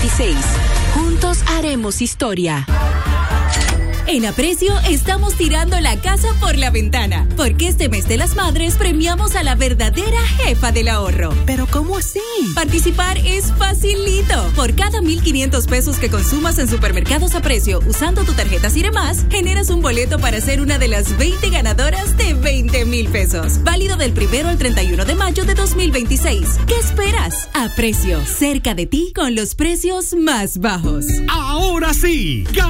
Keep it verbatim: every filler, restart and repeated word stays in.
veintiséis. Juntos haremos historia. En Aprecio estamos tirando la casa por la ventana, porque este mes de las madres premiamos a la verdadera jefa del ahorro. ¿Pero cómo así? Participar es facilito. Por cada mil quinientos pesos que consumas en Supermercados Aprecio usando tu tarjeta Ciremás, generas un boleto para ser una de las veinte ganadoras de veinte mil pesos. Válido del primero al treinta y uno de mayo de dos mil veintiséis. ¿Qué esperas? Aprecio, cerca de ti con los precios más bajos. Ahora sí.